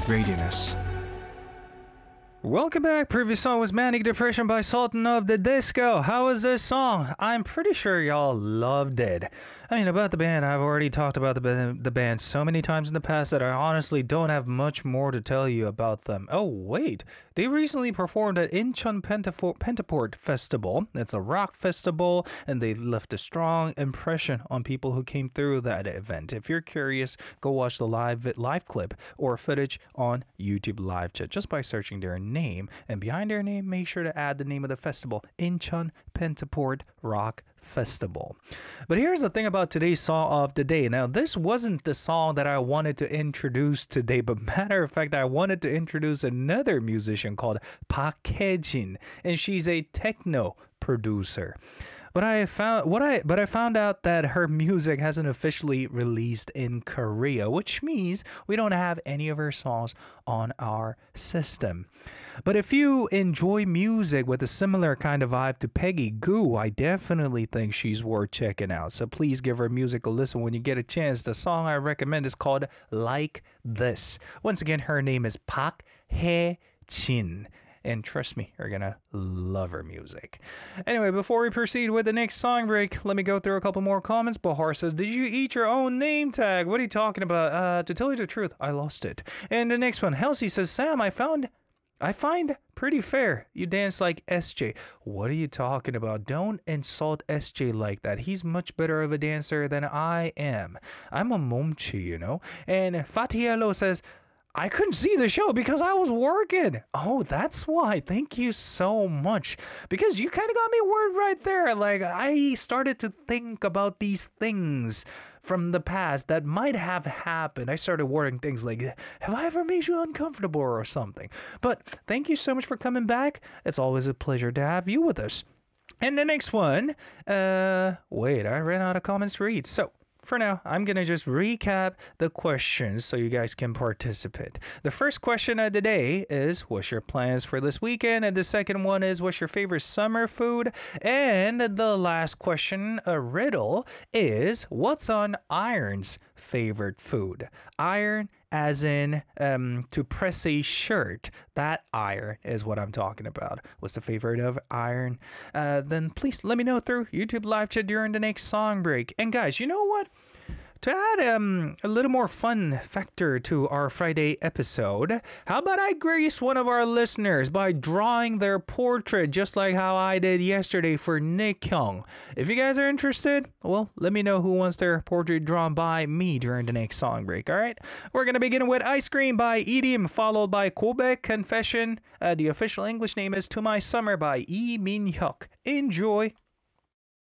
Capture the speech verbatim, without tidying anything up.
Radioness. Welcome back. Previous song was Manic Depression by Sultan of the Disco. How was this song? I'm pretty sure y'all loved it. I mean, about the band, I've already talked about the, ba- the band so many times in the past that I honestly don't have much more to tell you about them. Oh, wait. They recently performed at Incheon Pentafor- Pentaport Festival. It's a rock festival, and they left a strong impression on people who came through that event. If you're curious, go watch the live live clip or footage on YouTube Live Chat just by searching their name. And behind their name, make sure to add the name of the festival, Incheon Pentaport Rock Festival. But here's the thing about today's song of the day. Now, this wasn't the song that I wanted to introduce today, but matter of fact, I wanted to introduce another musician called Park Hae-jin, and she's a techno producer. But I found what I but I found out that her music hasn't officially released in Korea, which means we don't have any of her songs on our system. But if you enjoy music with a similar kind of vibe to Peggy Goo, I definitely think she's worth checking out. So please give her music a listen when you get a chance. The song I recommend is called Like This. Once again, her name is Park Hae-jin. And trust me, you're gonna love her music. Anyway, before we proceed with the next song break, let me go through a couple more comments. Bahar says, did you eat your own name tag? What are you talking about? Uh, to tell you the truth, I lost it. And the next one, Halsey says, Sam, I found, I find pretty fair. You dance like S J. What are you talking about? Don't insult S J like that. He's much better of a dancer than I am. I'm a momchi, you know? And Fatiello says, I couldn't see the show because I was working. Oh, that's why. Thank you so much. Because you kind of got me worried right there. Like, I started to think about these things from the past that might have happened. I started worrying things like, have I ever made you uncomfortable or something? But thank you so much for coming back. It's always a pleasure to have you with us. And the next one, uh, wait, I ran out of comments to read. So, for now, I'm going to just recap the questions so you guys can participate. The first question of the day is, what's your plans for this weekend? And the second one is, what's your favorite summer food? And the last question, a riddle, is, what's on Iron's favorite food? Iron as in um, to press a shirt. That iron is what I'm talking about. What's the favorite of Iron? Uh, then please let me know through YouTube Live Chat during the next song break. And guys, you know what? To add um, a little more fun factor to our Friday episode, how about I grace one of our listeners by drawing their portrait just like how I did yesterday for Nick Hyung. If you guys are interested, well, let me know who wants their portrait drawn by me during the next song break, all right? We're going to begin with Ice Cream by Edim, followed by Quebec Confession. Uh, the official English name is To My Summer by Lee Min-hyuk. Enjoy!